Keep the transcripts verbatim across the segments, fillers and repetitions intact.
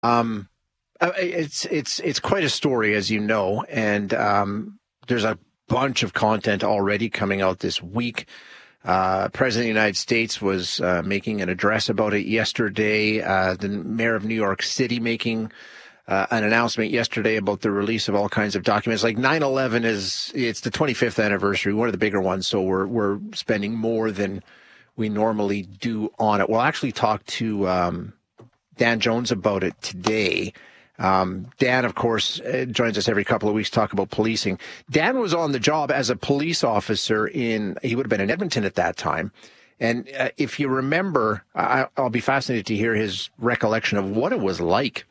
Um, it's it's it's quite a story, as you know, and um, there's a bunch of content already coming out this week. Uh, President of the United States was uh, making an address about it yesterday. Uh, the mayor of New York City making uh, an announcement yesterday about the release of all kinds of documents. Like nine eleven is, it's the twenty-fifth anniversary, one of the bigger ones, so we're we're spending more than we normally do on it. We'll actually talk to um, Dan Jones about it today. Um, Dan, of course, joins us every couple of weeks to talk about policing. Dan was on the job as a police officer in, he would have been in Edmonton at that time. And uh, if you remember, I, I'll be fascinated to hear his recollection of what it was like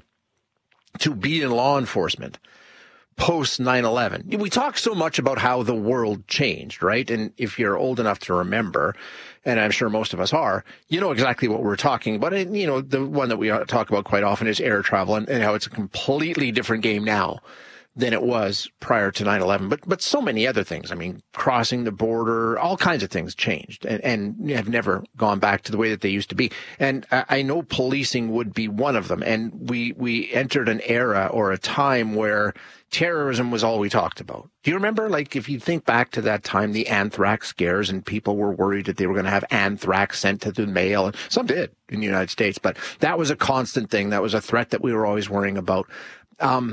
to be in law enforcement post nine eleven. We talk so much about how the world changed, right? And if you're old enough to remember, and I'm sure most of us are, you know exactly what we're talking about. And, you know, the one that we talk about quite often is air travel and, and how it's a completely different game now than it was prior to nine eleven. But but so many other things. I mean, crossing the border, all kinds of things changed and, and have never gone back to the way that they used to be. And I, I know policing would be one of them. And we, we entered an era or a time where terrorism was all we talked about. Do you remember, like, if you think back to that time, the anthrax scares, and people were worried that they were going to have anthrax sent to the mail, and some did in the United States, but that was a constant thing. That was a threat that we were always worrying about. Um,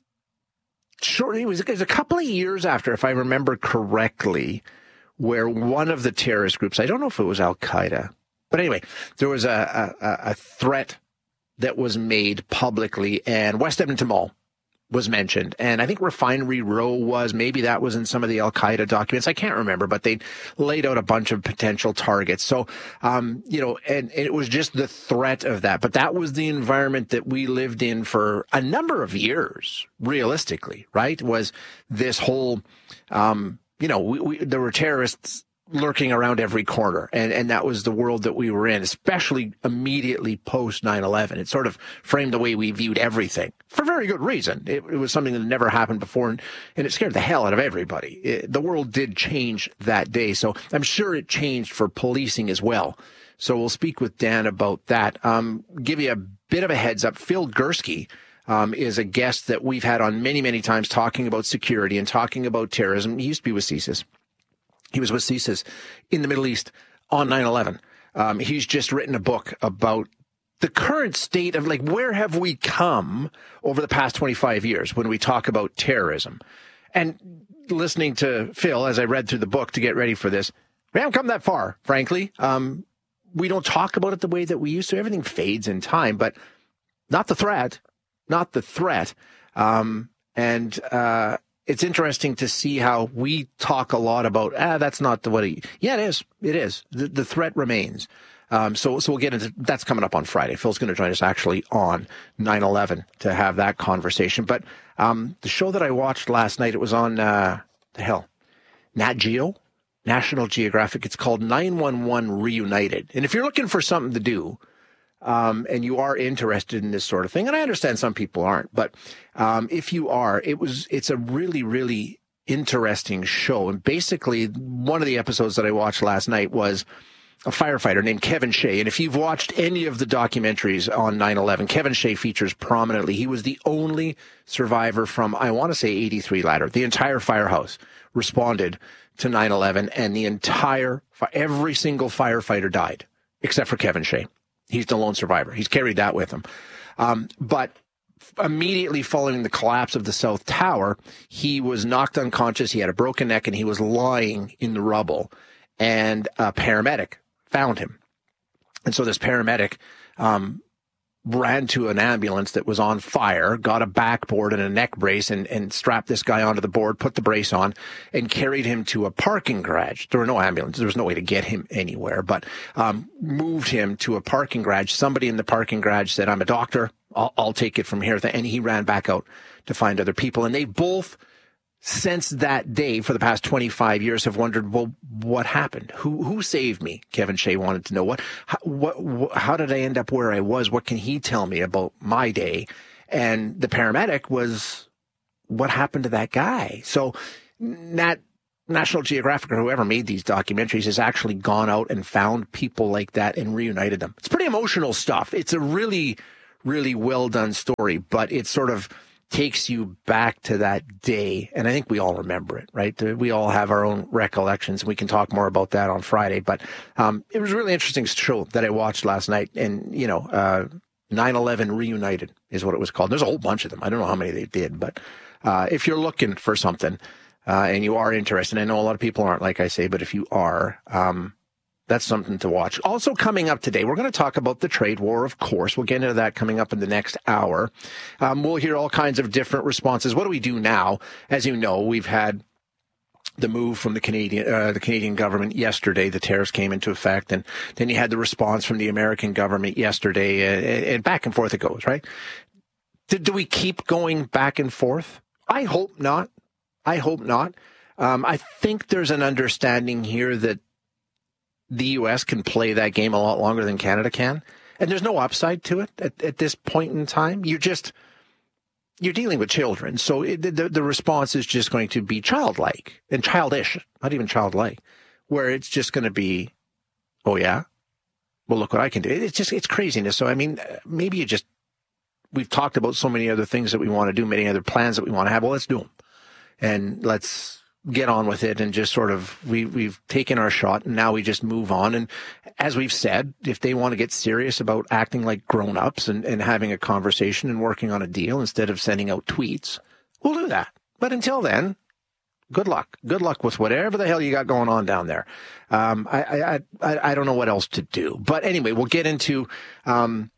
sure, it was, it was a couple of years after, if I remember correctly, where one of the terrorist groups, I don't know if it was Al-Qaeda, but anyway, there was a, a, a threat that was made publicly, and West Edmonton Mall was mentioned. And I think Refinery Row was, maybe that was in some of the Al-Qaeda documents. I can't remember, but they laid out a bunch of potential targets. So, um, you know, and, and it was just the threat of that. But that was the environment that we lived in for a number of years, realistically, right? Was this whole, um, you know, we, we, there were terrorists lurking around every corner. And, and that was the world that we were in, especially immediately post nine eleven. It sort of framed the way we viewed everything for very good reason. It, it was something that never happened before, and, and it scared the hell out of everybody. It, the world did change that day. So I'm sure it changed for policing as well. So we'll speak with Dan about that. Um, give you a bit of a heads up. Phil Gursky Um, is a guest that we've had on many, many times talking about security and talking about terrorism. He used to be with CSIS. He was with CSIS in the Middle East on nine eleven. Um, he's just written a book about the current state of, like, where have we come over the past twenty-five years when we talk about terrorism? And listening to Phil, as I read through the book to get ready for this, we haven't come that far, frankly. Um, we don't talk about it the way that we used to. Everything fades in time, but not the threat. Not the threat. Um, and uh, it's interesting to see how we talk a lot about, ah, that's not the what he, yeah, it is. It is. The, the threat remains. Um, so, so we'll get into, that's coming up on Friday. Phil's going to join us actually on nine eleven to have that conversation. But um, the show that I watched last night, it was on, uh, the hell, Nat Geo, National Geographic. It's called nine one one Reunited. And if you're looking for something to do, Um, and you are interested in this sort of thing, and I understand some people aren't, but um, if you are, it was it's a really, really interesting show. And basically, one of the episodes that I watched last night was a firefighter named Kevin Shea. And if you've watched any of the documentaries on nine eleven, Kevin Shea features prominently. He was the only survivor from, I want to say, eighty-three ladder. The entire firehouse responded to nine eleven, and the entire, every single firefighter died, except for Kevin Shea. He's the lone survivor. He's carried that with him. Um, but immediately following the collapse of the South Tower, he was knocked unconscious. He had a broken neck, and he was lying in the rubble. And a paramedic found him. And so this paramedic um, ran to an ambulance that was on fire, got a backboard and a neck brace, and, and strapped this guy onto the board, put the brace on, and carried him to a parking garage. There were no ambulances. There was no way to get him anywhere, but um, moved him to a parking garage. Somebody in the parking garage said, I'm a doctor. I'll, I'll take it from here. And he ran back out to find other people. And they both, since that day, for the past twenty-five years, have wondered, well, what happened? Who who saved me? Kevin Shea wanted to know, what, how, what, what, how did I end up where I was? What can he tell me about my day? And the paramedic was, what happened to that guy? So Nat, National Geographic, or whoever made these documentaries, has actually gone out and found people like that and reunited them. It's pretty emotional stuff. It's a really, really well done story, but it sort of takes you back to that day. And I think we all remember it, right? We all have our own recollections. We can talk more about that on Friday. But um, it was a really interesting show that I watched last night. And, you know, uh, nine eleven Reunited is what it was called. There's a whole bunch of them. I don't know how many they did. But uh, if you're looking for something uh, and you are interested, I know a lot of people aren't, like I say, but if you are, um, that's something to watch. Also coming up today, we're going to talk about the trade war, of course. We'll get into that coming up in the next hour. Um, we'll hear all kinds of different responses. What do we do now? As you know, we've had the move from the Canadian uh, the Canadian government yesterday. The tariffs came into effect, and then you had the response from the American government yesterday, and, and back and forth it goes, right? Do, do we keep going back and forth? I hope not. I hope not. Um, I think there's an understanding here that the U S can play that game a lot longer than Canada can. And there's no upside to it at, at this point in time. You're just, you're dealing with children. So it, the, the response is just going to be childlike and childish, not even childlike, where it's just going to be, oh yeah, well, look what I can do. It's just, it's craziness. So, I mean, maybe you just, we've talked about so many other things that we want to do, many other plans that we want to have. Well, let's do them. And let's get on with it and just sort of, we, we've taken our shot and now we just move on. And as we've said, if they want to get serious about acting like grown-ups and, and having a conversation and working on a deal instead of sending out tweets, we'll do that. But until then, good luck. Good luck with whatever the hell you got going on down there. Um, I, I, I, I don't know what else to do. But anyway, we'll get into um,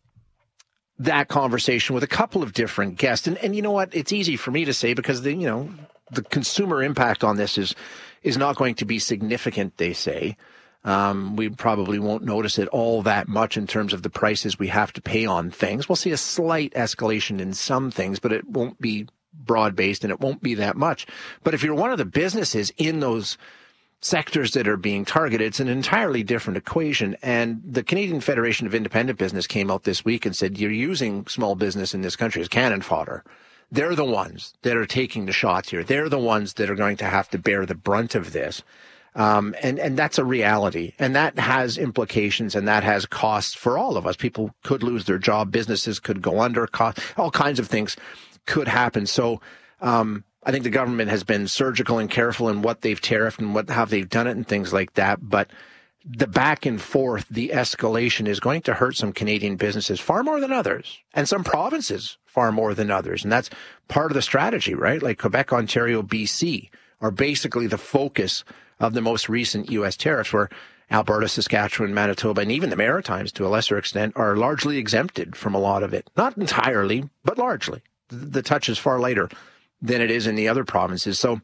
that conversation with a couple of different guests. And, and you know what? It's easy for me to say because, the, you know, the consumer impact on this is is not going to be significant, they say. Um, we probably won't notice it all that much in terms of the prices we have to pay on things. We'll see a slight escalation in some things, but it won't be broad-based and it won't be that much. But if you're one of the businesses in those sectors that are being targeted, it's an entirely different equation. And the Canadian Federation of Independent Business came out this week and said, you're using small business in this country as cannon fodder. They're the ones that are taking the shots here. They're the ones that are going to have to bear the brunt of this. Um, and, and that's a reality. And that has implications and that has costs for all of us. People could lose their job. Businesses could go under. Cost, all kinds of things could happen. So um, I think the government has been surgical and careful in what they've tariffed and what how they've done it and things like that. But the back and forth, the escalation is going to hurt some Canadian businesses far more than others, and some provinces far more than others. And that's part of the strategy, right? Like Quebec, Ontario, B C are basically the focus of the most recent U S tariffs, where Alberta, Saskatchewan, Manitoba, and even the Maritimes, to a lesser extent, are largely exempted from a lot of it. Not entirely, but largely. The touch is far lighter than it is in the other provinces. So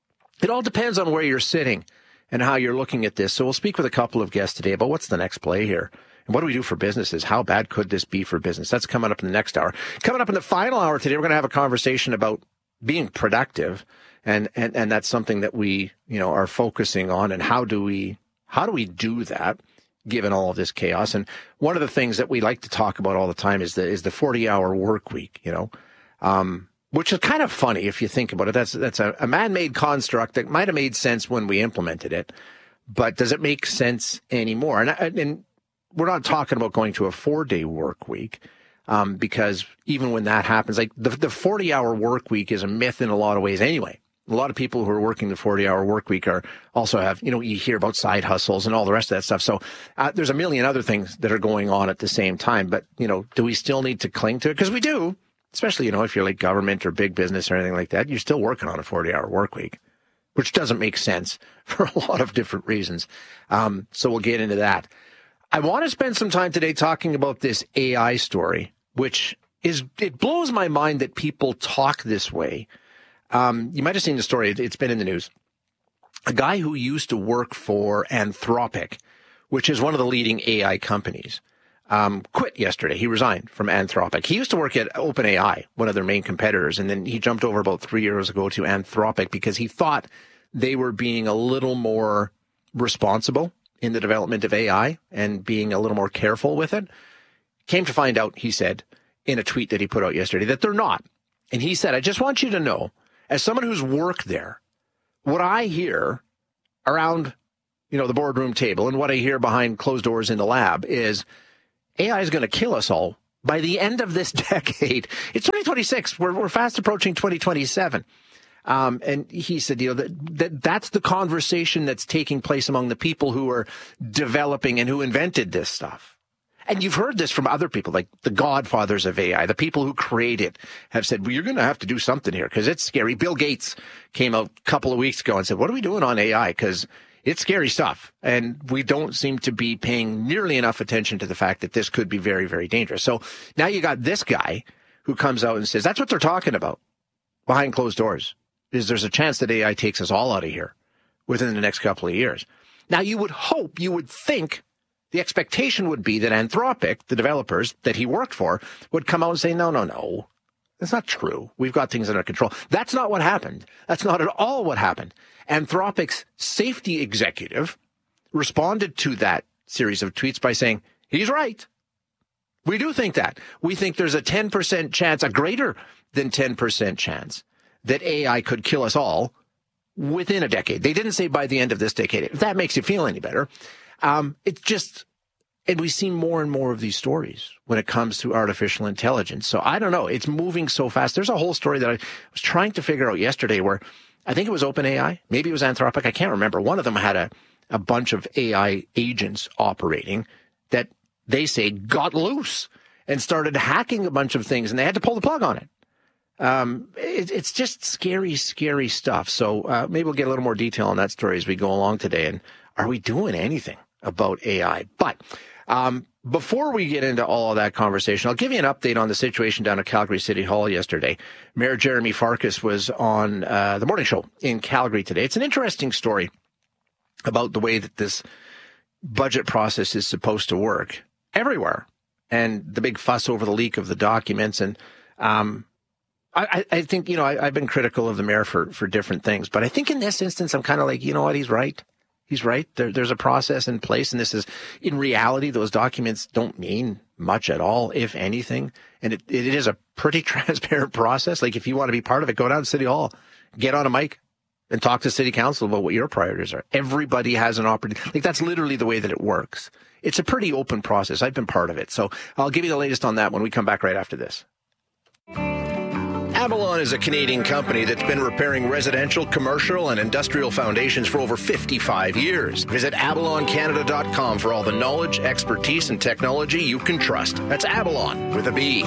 it all depends on where you're sitting and how you're looking at this. So we'll speak with a couple of guests today about what's the next play here. And what do we do for businesses? How bad could this be for business? That's coming up in the next hour. Coming up in the final hour today, we're going to have a conversation about being productive. And, and, and that's something that we, you know, are focusing on. And how do we, how do we do that given all of this chaos? And one of the things that we like to talk about all the time is the, is the forty hour work week, you know, um, which is kind of funny if you think about it. That's that's a, a man-made construct that might have made sense when we implemented it, but does it make sense anymore? And, and we're not talking about going to a four-day work week, um, because even when that happens, like the the forty-hour work week is a myth in a lot of ways anyway. A lot of people who are working the forty-hour work week are also have, you know, you hear about side hustles and all the rest of that stuff. So uh, there's a million other things that are going on at the same time. But, you know, do we still need to cling to it? Because we do. Especially, you know, if you're like government or big business or anything like that, you're still working on a forty-hour work week, which doesn't make sense for a lot of different reasons. Um, so we'll get into that. I want to spend some time today talking about this A I story, which is, it blows my mind that people talk this way. Um, you might have seen the story. It's been in the news. A guy who used to work for Anthropic, which is one of the leading A I companies, Um, quit yesterday. He resigned from Anthropic. He used to work at OpenAI, one of their main competitors, and then he jumped over about three years ago to Anthropic because he thought they were being a little more responsible in the development of A I and being a little more careful with it. Came to find out, he said, in a tweet that he put out yesterday, that they're not. And he said, I just want you to know, as someone who's worked there, what I hear around, you know, the boardroom table and what I hear behind closed doors in the lab is A I is going to kill us all by the end of this decade, it's twenty twenty-six. We're, we're fast approaching twenty twenty-seven. Um, and he said, you know, that, that that's the conversation that's taking place among the people who are developing and who invented this stuff. And you've heard this from other people, like the godfathers of A I, the people who create it have said, well, you're going to have to do something here because it's scary. Bill Gates came out a couple of weeks ago and said, what are we doing on A I? Because it's scary stuff. And we don't seem to be paying nearly enough attention to the fact that this could be very, very dangerous. So now you got this guy who comes out and says, that's what they're talking about behind closed doors, is there's a chance that A I takes us all out of here within the next couple of years. Now, you would hope, you would think, the expectation would be that Anthropic, the developers that he worked for, would come out and say, no, no, no, that's not true. We've got things under control. That's not what happened. That's not at all what happened. Anthropic's safety executive responded to that series of tweets by saying, he's right. We do think that. We think there's a ten percent chance, a greater than ten percent chance, that A I could kill us all within a decade. They didn't say by the end of this decade. If that makes you feel any better. Um, it's just, and we see more and more of these stories when it comes to artificial intelligence. So I don't know. It's moving so fast. There's a whole story that I was trying to figure out yesterday where I think it was OpenAI. Maybe it was Anthropic. I can't remember. One of them had a, a bunch of A I agents operating that they say got loose and started hacking a bunch of things, and they had to pull the plug on it. Um, it, it's just scary, scary stuff. So uh, maybe we'll get a little more detail on that story as we go along today. And are we doing anything about A I? But um, before we get into all of that conversation, I'll give you an update on the situation down at Calgary City Hall yesterday. Mayor Jeremy Farkas was on uh, the morning show in Calgary today. It's an interesting story about the way that this budget process is supposed to work everywhere, and the big fuss over the leak of the documents. And um, I, I think, you know, I, I've been critical of the mayor for, for different things, but I think in this instance, I'm kind of like, you know what, he's right. He's right. There, there's a process in place, and this is, in reality, those documents don't mean much at all, if anything. And it, it is a pretty transparent process. Like, if you want to be part of it, go down to City Hall, get on a mic, and talk to City Council about what your priorities are. Everybody has an opportunity. Like, that's literally the way that it works. It's a pretty open process. I've been part of it. So I'll give you the latest on that when we come back right after this. Avalon is a Canadian company that's been repairing residential, commercial, and industrial foundations for over fifty-five years. Visit avalon canada dot com for all the knowledge, expertise, and technology you can trust. That's Avalon with a B.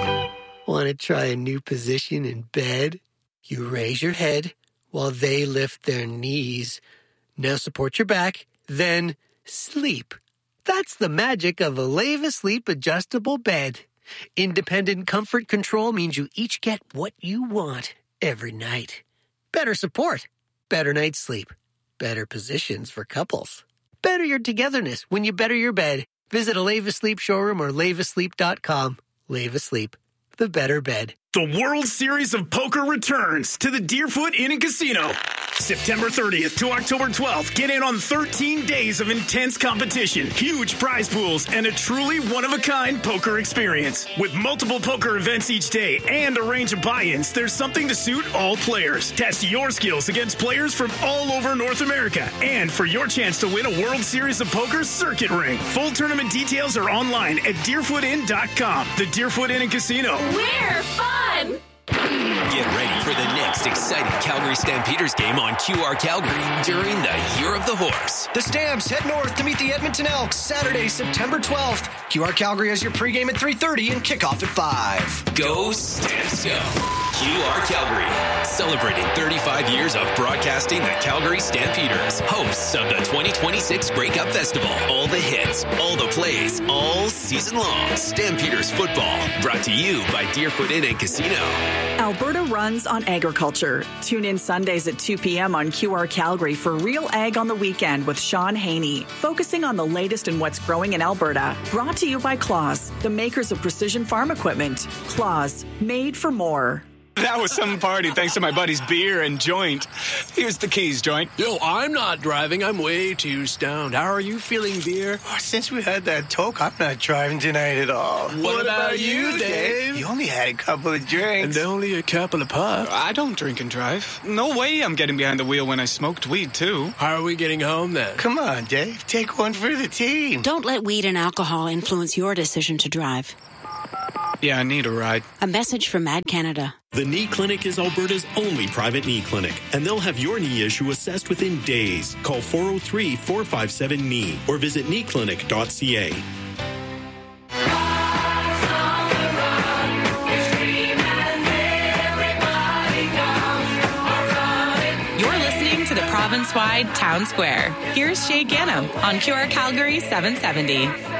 Want to try a new position in bed? You raise your head while they lift their knees. Now support your back, then sleep. That's the magic of a Leva Sleep adjustable bed. Independent comfort control means you each get what you want every night. Better support, better night's sleep, better positions for couples. Better your togetherness when you better your bed. Visit a Leva Sleep showroom or leva sleep dot com. Leva Sleep, the better bed. The World Series of Poker returns to the Deerfoot Inn and Casino. September thirtieth to October twelfth, get in on thirteen days of intense competition, huge prize pools, and a truly one-of-a-kind poker experience. With multiple poker events each day and a range of buy-ins, there's something to suit all players. Test your skills against players from all over North America. And for your chance to win a World Series of Poker circuit ring. Full tournament details are online at deerfoot inn dot com. The Deerfoot Inn and Casino. We're fun! Get ready for the next exciting Calgary Stampeders game on Q R Calgary during the Year of the Horse. The Stamps head north to meet the Edmonton Elks Saturday, September twelfth. Q R Calgary has your pregame at three thirty and kickoff at five. Go Stamps go! Q R Calgary, celebrating thirty-five years of broadcasting the Calgary Stampeders, hosts of the twenty twenty-six Grey Cup Festival. All the hits, all the plays, all season long. Stampeders football, brought to you by Deerfoot Inn and Casino. Alberta runs on agriculture. Tune in Sundays at two p.m. on Q R Calgary for Real Ag on the Weekend with Sean Haney, focusing on the latest in what's growing in Alberta. Brought to you by Claus, the makers of precision farm equipment. Claus, made for more. That was some party thanks to my buddy's beer and joint. Here's the keys, joint. Yo, I'm not driving. I'm way too stoned. How are you feeling, beer? Oh, since we had that talk, I'm not driving tonight at all. What, what about, about you, Dave? You only had a couple of drinks. And only a couple of puffs. I don't drink and drive. No way I'm getting behind the wheel when I smoked weed, too. How are we getting home, then? Come on, Dave. Take one for the team. Don't let weed and alcohol influence your decision to drive. Yeah, I need a ride. A message from Mad Canada. The Knee Clinic is Alberta's only private knee clinic, and they'll have your knee issue assessed within days. Call four oh three, four five seven, K N E E or visit knee clinic dot c a. You're listening to the province-wide Town Square. Here's Shay Gannam on Q R Calgary seven seventy.